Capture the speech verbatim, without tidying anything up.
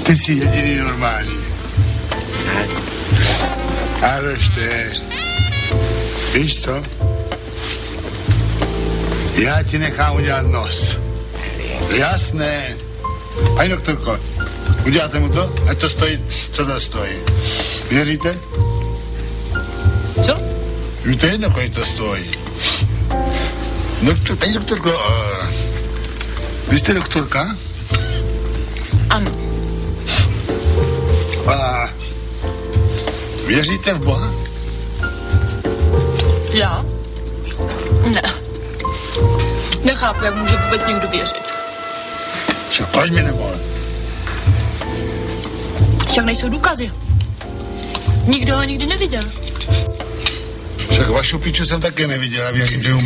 Ty jsi jediný normální. Arošte, víš co? Já ti nechám udělat nos. Jasné. Pani doktorko, uděláte mu to? Ať to stojí, co to stojí. Věříte? Co? Víte jedno, kolik to stojí. Doktor, paní doktorko, uh, vy jste doktorka? Ano. A věříte v Boha? Já? Ne. Nechápu, jak může vůbec někdo věřit. Však proč mi nemohl? Však nejsou důkazy. Nikdo ho nikdy neviděl. Však vašu piču jsem také neviděl a věřím, že ju